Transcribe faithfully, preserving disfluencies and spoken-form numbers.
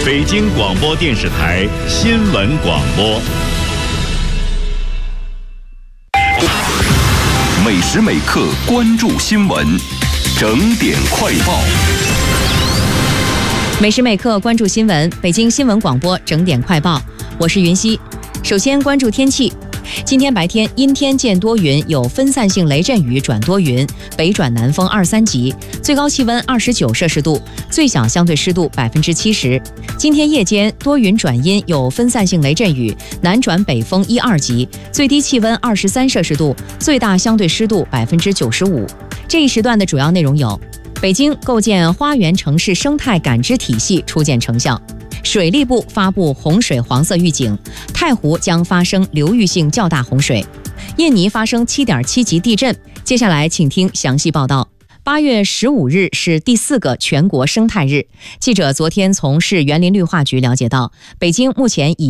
北京广播电视台新闻广播。 每时每刻关注新闻，整点快报。 每时每刻关注新闻，北京新闻广播整点快报，我是云溪。首先关注天气。今天白天阴天见多云，有分散性雷阵雨转多云，北转南风二三级，最高气温二十九摄氏度，最小相对湿度百分之七十。今天夜间多云转阴，有分散性雷阵雨，南转北风一二级，最低气温二十三摄氏度，最大相对湿度百分之九十五。这一时段的主要内容有：北京构建花园城市生态感知体系初见成效。水利部发布洪水黄色预警，太湖将发生流域性较大洪水，印尼发生 七点七 级地震。接下来请听详细报道。八月十五日是第四个全国生态日。记者昨天从市园林绿化局了解到，北京目前已